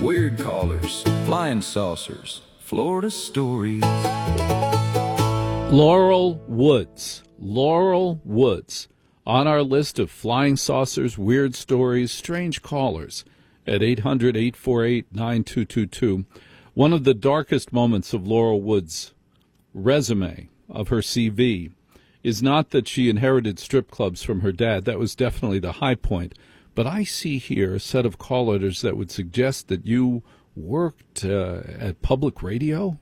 weird callers, flying saucers, Florida stories. Laurel Woods. Laurel Woods. On our list of flying saucers, weird stories, strange callers at 800-848-9222. One of the darkest moments of Laurel Woods' resume, of her CV, is not that she inherited strip clubs from her dad. That was definitely the high point. But I see here a set of call letters that would suggest that you worked at public radio.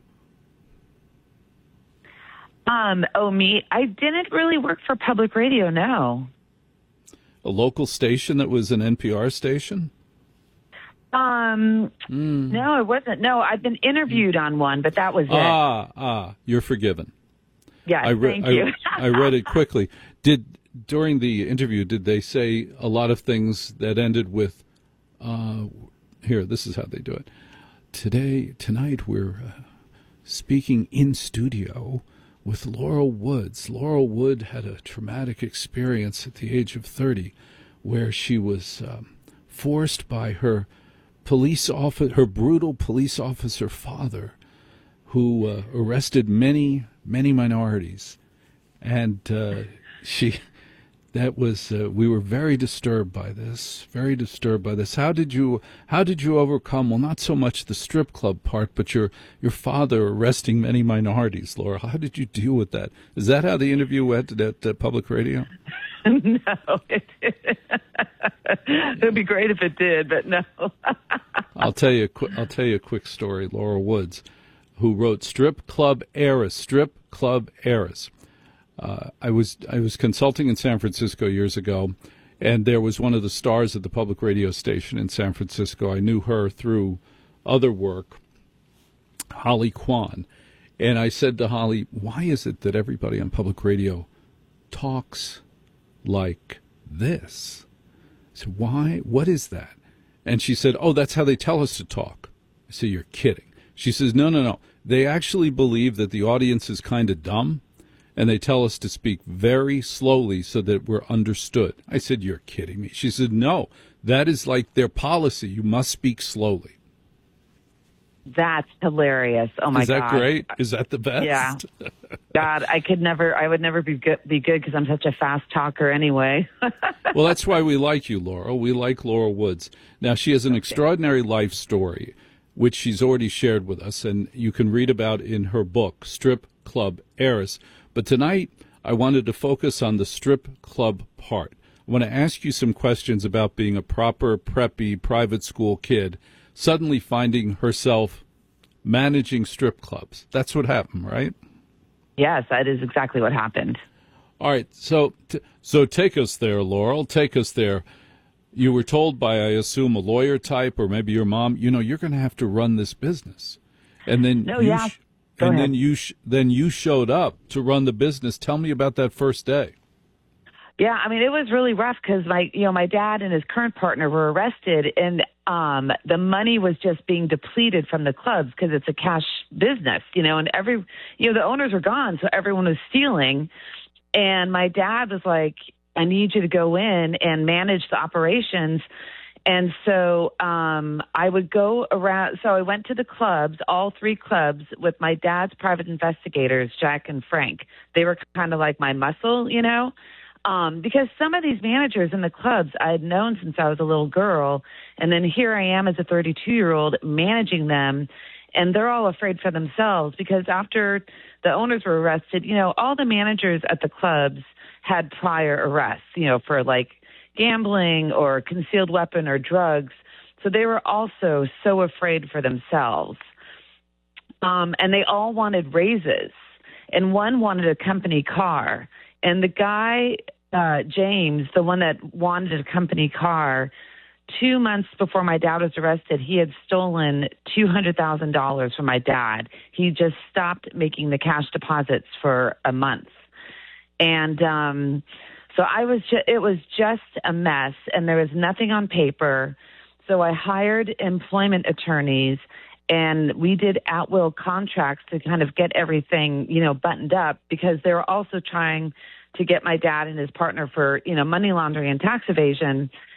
Me? I didn't really work for public radio, no. A local station that was an NPR station? No, it wasn't. No, I've been interviewed on one, but that was it. You're forgiven. Yeah, thank you. I read it quickly. During the interview, did they say a lot of things that ended with, here, this is how they do it. Tonight we're speaking in studio with Laurel Woods. Laurel Wood had a traumatic experience at the age of 30 where she was forced by her brutal police officer father, who arrested many minorities. And we were very disturbed by this. How did you overcome, well, not so much the strip club part, but your father arresting many minorities, Laura? How did you deal with that? Is that how the interview went at public radio? No, it would be great if it did, but no. I'll tell you a quick story. Laura Woods, who wrote Strip Club Heiress. I was consulting in San Francisco years ago, and there was one of the stars at the public radio station in San Francisco. I knew her through other work, Holly Kwan. And I said to Holly, why is it that everybody on public radio talks like this? I said, why? What is that? And she said, oh, that's how they tell us to talk. I said, you're kidding. She says, no. They actually believe that the audience is kind of dumb, and they tell us to speak very slowly so that we're understood. I said, you're kidding me. She said, no, that is like their policy. You must speak slowly. That's hilarious. Oh, my God. Is that great? Is that the best? Yeah. God, I would never be good because I'm such a fast talker anyway. Well, that's why we like you, Laurel. We like Laurel Woods. Now, she has an extraordinary life story, which she's already shared with us, and you can read about in her book, Strip Club Heiress. But tonight, I wanted to focus on the strip club part. I want to ask you some questions about being a proper, preppy, private school kid, suddenly finding herself managing strip clubs. That's what happened, right? Yes, that is exactly what happened. All right, so take us there, Laurel. Take us there. You were told by, I assume, a lawyer type or maybe your mom, you're going to have to run this business. And then you showed up to run the business. Tell me about that first day. Yeah, I mean, it was really rough because my dad and his current partner were arrested, and the money was just being depleted from the clubs because it's a cash business, and the owners were gone, so everyone was stealing. And my dad was like, I need you to go in and manage the operations. And so I would go around. So I went to the clubs, all three clubs, with my dad's private investigators, Jack and Frank. They were kind of like my muscle, because some of these managers in the clubs I had known since I was a little girl. And then here I am as a 32-year-old managing them. And they're all afraid for themselves because after the owners were arrested, all the managers at the clubs had prior arrests, for like gambling or concealed weapon or drugs. So they were also so afraid for themselves. And they all wanted raises. And one wanted a company car. And the guy, James, the one that wanted a company car, 2 months before my dad was arrested, he had stolen $200,000 from my dad. He just stopped making the cash deposits for a month. And so it was just a mess, and there was nothing on paper. So I hired employment attorneys, and we did at-will contracts to kind of get everything, buttoned up because they were also trying to get my dad and his partner for, money laundering and tax evasion.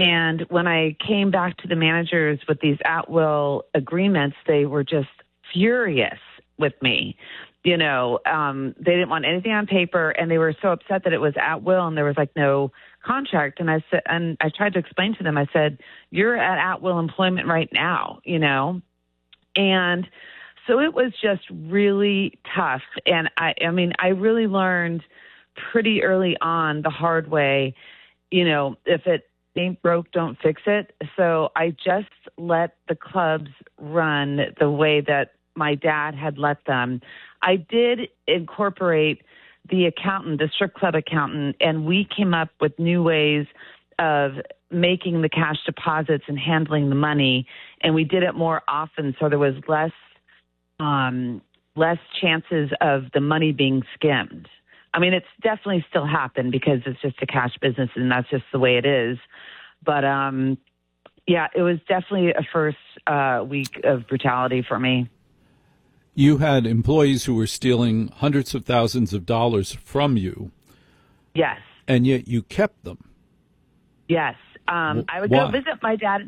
And when I came back to the managers with these at-will agreements, they were just furious with me. They didn't want anything on paper, and they were so upset that it was at will and there was like no contract. And I said, and I tried to explain to them, I said, you're at will employment right now, And so it was just really tough. And I really learned pretty early on the hard way, if it ain't broke, don't fix it. So I just let the clubs run the way that my dad had let them. I did incorporate the accountant, the strip club accountant, and we came up with new ways of making the cash deposits and handling the money. And we did it more often, so there was less chances of the money being skimmed. I mean, it's definitely still happened because it's just a cash business and that's just the way it is. But yeah, it was definitely a first week of brutality for me. You had employees who were stealing hundreds of thousands of dollars from you. Yes. And yet you kept them. Yes. I would Why? go visit my dad.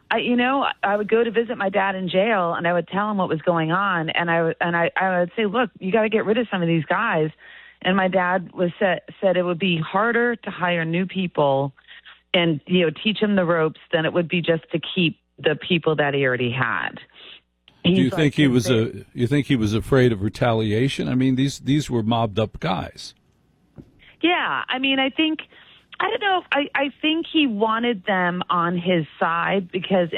I would go to visit my dad in jail, and I would tell him what was going on, and I would say, look, you got to get rid of some of these guys. And my dad said it would be harder to hire new people and teach them the ropes than it would be just to keep the people that he already had. Do you think he was afraid of retaliation? I mean, these were mobbed up guys. Yeah, I mean, I don't know. I think he wanted them on his side because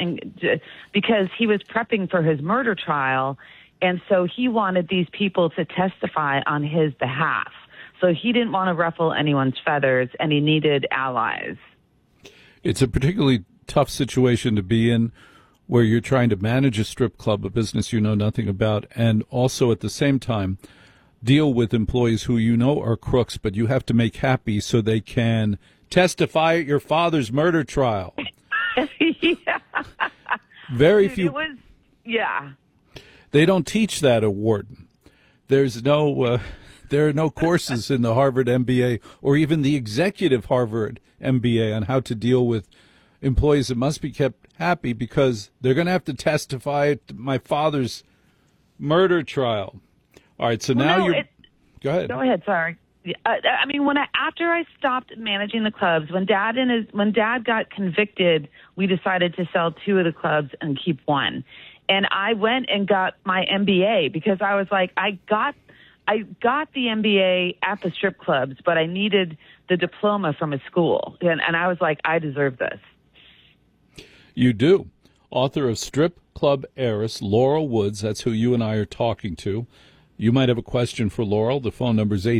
he was prepping for his murder trial, and so he wanted these people to testify on his behalf. So he didn't want to ruffle anyone's feathers, and he needed allies. It's a particularly tough situation to be in, where you're trying to manage a strip club, a business you know nothing about, and also at the same time deal with employees who you know are crooks, but you have to make happy so they can testify at your father's murder trial. Yeah. Very Dude, few. it was, yeah. They don't teach that at Wharton. There's no. There are no courses in the Harvard MBA or even the executive Harvard MBA on how to deal with employees that must be kept happy because they're going to have to testify at my father's murder trial. All right, so now you're. Go ahead. Go ahead. Sorry. I mean, after I stopped managing the clubs, when Dad got convicted, we decided to sell 2 of the clubs and keep 1. And I went and got my MBA because I was like, I got the MBA at the strip clubs, but I needed the diploma from a school, and I was like, I deserve this. You do. Author of Strip Club Heiress, Laurel Woods. That's who you and I are talking to. You might have a question for Laurel. The phone number is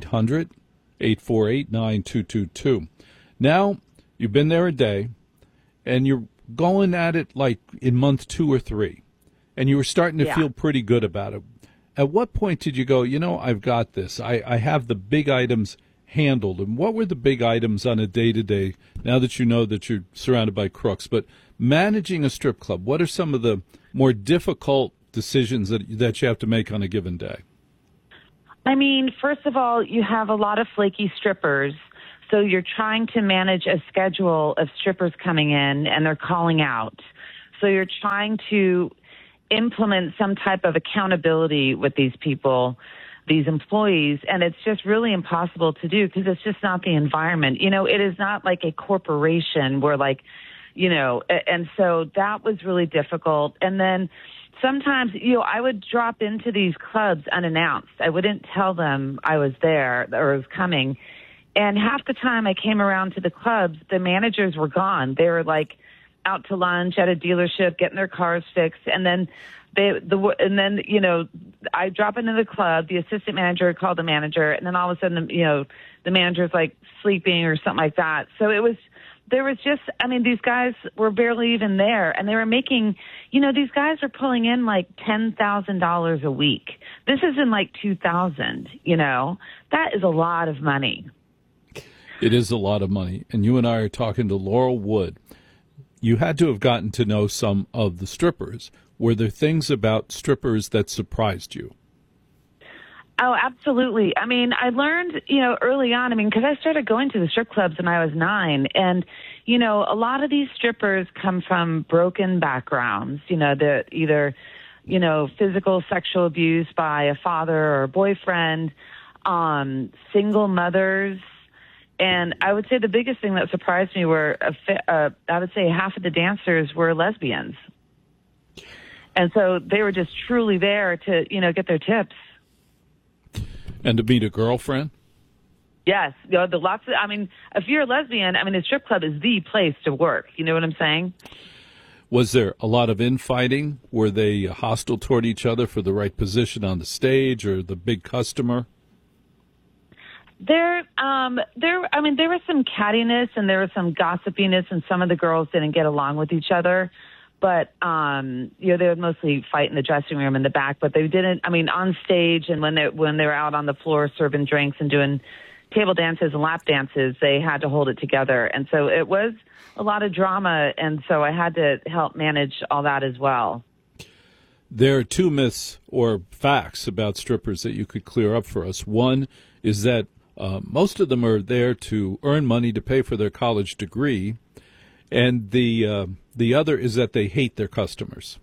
800-848-9222. Now, you've been there a day, and you're going at it like in month 2 or 3, and you were starting to feel pretty good about it. At what point did you go, I've got this. I have the big items handled. And what were the big items on a day-to-day, now that you know that you're surrounded by crooks? But managing a strip club, what are some of the more difficult decisions that you have to make on a given day? I mean, first of all, you have a lot of flaky strippers. So you're trying to manage a schedule of strippers coming in and they're calling out. So you're trying to implement some type of accountability with these people, these employees, and it's just really impossible to do because it's just not the environment. It is not like a corporation where and so that was really difficult. And then sometimes, I would drop into these clubs unannounced. I wouldn't tell them I was there or was coming. And half the time I came around to the clubs, the managers were gone. They were like out to lunch at a dealership, getting their cars fixed. And then I drop into the club, the assistant manager would call the manager, and then all of a sudden, the manager's like sleeping or something like that. So these guys were barely even there, and they were making, these guys are pulling in like $10,000 a week. This is in like 2000, that is a lot of money. It is a lot of money. And you and I are talking to Laurel Wood. You had to have gotten to know some of the strippers. Were there things about strippers that surprised you? Oh, absolutely. I mean, I learned, early on, because I started going to the strip clubs when I was 9. And, a lot of these strippers come from broken backgrounds. They're either, physical, sexual abuse by a father or a boyfriend, single mothers. And I would say the biggest thing that surprised me were, I would say half of the dancers were lesbians. And so they were just truly there to, get their tips. And to meet a girlfriend? Yes. If you're a lesbian, the strip club is the place to work. You know what I'm saying? Was there a lot of infighting? Were they hostile toward each other for the right position on the stage or the big customer? There was some cattiness and there was some gossipiness, and some of the girls didn't get along with each other. But, they would mostly fight in the dressing room in the back, but they didn't, on stage and when they were out on the floor serving drinks and doing table dances and lap dances, they had to hold it together. And so it was a lot of drama, and so I had to help manage all that as well. There are 2 myths or facts about strippers that you could clear up for us. One is that most of them are there to earn money to pay for their college degree, and the other is that they hate their customers.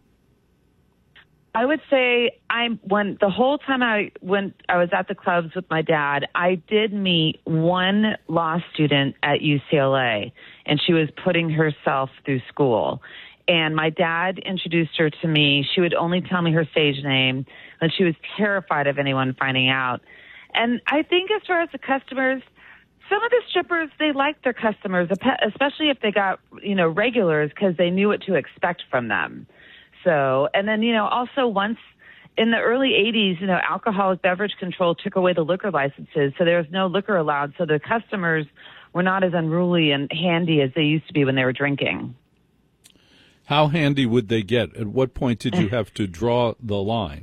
I would say the whole time I was at the clubs with my dad, I did meet one law student at UCLA, and she was putting herself through school. And my dad introduced her to me. She would only tell me her stage name, and she was terrified of anyone finding out. And I think as far as the customers, some of the strippers, they liked their customers, especially if they got, regulars, because they knew what to expect from them. So, and then, also once in the early 80s, alcoholic beverage control took away the liquor licenses, so there was no liquor allowed. So the customers were not as unruly and handy as they used to be when they were drinking. How handy would they get? At what point did you have to draw the line?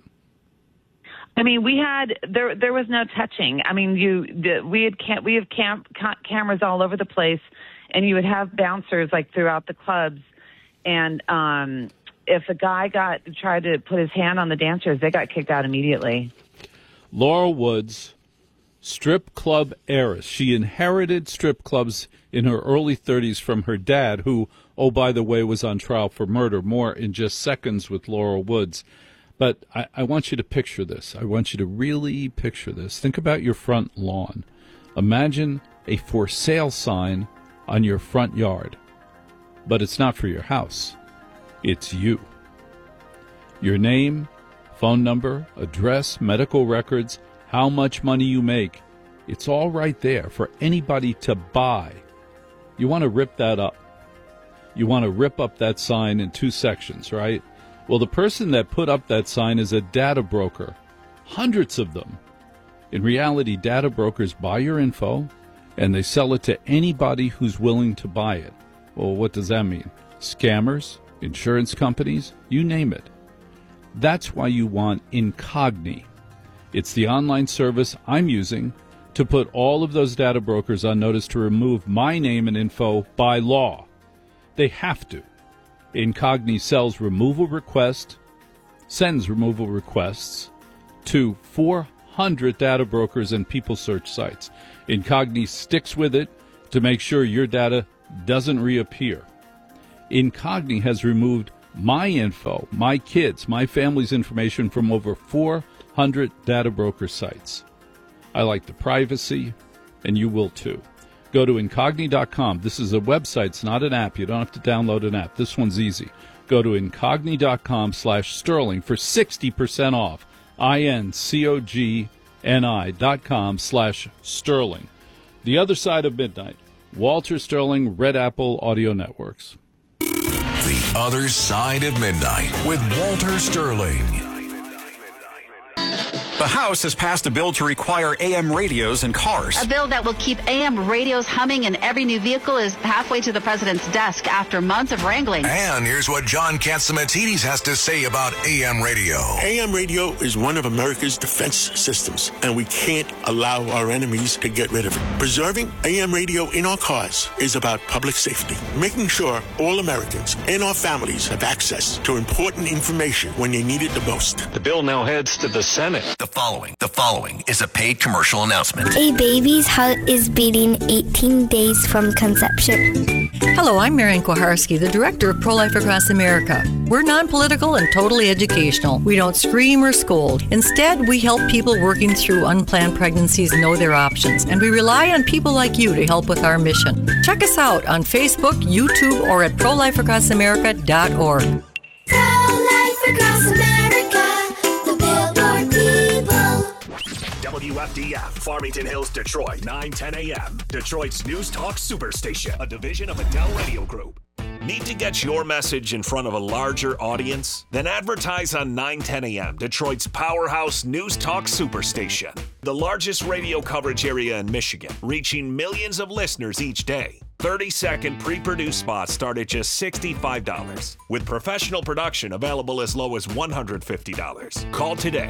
There was no touching. We have cameras all over the place, and you would have bouncers like throughout the clubs. And if a guy tried to put his hand on the dancers, they got kicked out immediately. Laurel Woods, strip club heiress. She inherited strip clubs in her early 30s from her dad, who, oh, by the way, was on trial for murder. More in just seconds with Laurel Woods. But I want you to picture this. I want you to really picture this. Think about your front lawn. Imagine a for sale sign on your front yard. But it's not for your house. It's you. Your name, phone number, address, medical records, how much money you make. It's all right there for anybody to buy. You want to rip that up. You want to rip up that sign in 2 sections, right? Well, the person that put up that sign is a data broker. Hundreds of them. In reality, data brokers buy your info, and they sell it to anybody who's willing to buy it. Well, what does that mean? Scammers, insurance companies, you name it. That's why you want Incogni. It's the online service I'm using to put all of those data brokers on notice to remove my name and info by law. They have to. Incogni sends removal requests to 400 data brokers and people search sites. Incogni sticks with it to make sure your data doesn't reappear. Incogni has removed my info, my kids, my family's information from over 400 data broker sites. I like the privacy, and you will too. Go to Incogni.com. This is a website. It's not an app. You don't have to download an app. This one's easy. Go to Incogni.com/Sterling for 60% off. INCOGNI.com/Sterling. The Other Side of Midnight. Walter Sterling, Red Apple Audio Networks. The Other Side of Midnight with Walter Sterling. The House has passed a bill to require AM radios in cars. A bill that will keep AM radios humming in every new vehicle is halfway to the president's desk after months of wrangling. And here's what John Catsimatidis has to say about AM radio. AM radio is one of America's defense systems, and we can't allow our enemies to get rid of it. Preserving AM radio in our cars is about public safety, making sure all Americans and our families have access to important information when they need it the most. The bill now heads to the Senate. The The following is a paid commercial announcement. A baby's heart is beating 18 days from conception. Hello, I'm Marian Kuharski, the director of Pro-Life Across America. We're non-political and totally educational. We don't scream or scold. Instead, we help people working through unplanned pregnancies know their options, and we rely on people like you to help with our mission. Check us out on Facebook, YouTube, or at prolifeacrossamerica.org. Pro-Life Across America, the Billboard people. WFDF, Farmington Hills, Detroit, 9:10 a.m. Detroit's News Talk Superstation, a division of Adele Radio Group. Need to get your message in front of a larger audience? Then advertise on 9:10 a.m., Detroit's powerhouse News Talk Superstation. The largest radio coverage area in Michigan, reaching millions of listeners each day. 30-second pre-produced spots start at just $65, with professional production available as low as $150. Call today,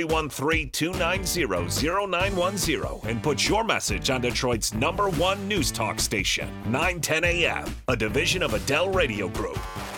313-290-0910, and put your message on Detroit's #1 news talk station, 910 AM, a division of Adele Radio Group.